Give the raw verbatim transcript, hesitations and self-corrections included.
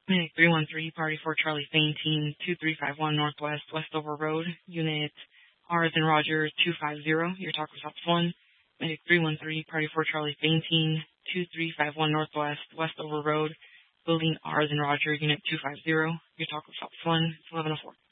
Medic three one three, Party four Charlie fainting, two three five one Northwest, Westover Road, Unit R as in Roger, two five zero, your talk was Ops one. Medic three one three, Party four Charlie fainting, two three five one Northwest, Westover Road, Building R as in Roger, Unit two five zero, your talk was Ops one, it's eleven oh four.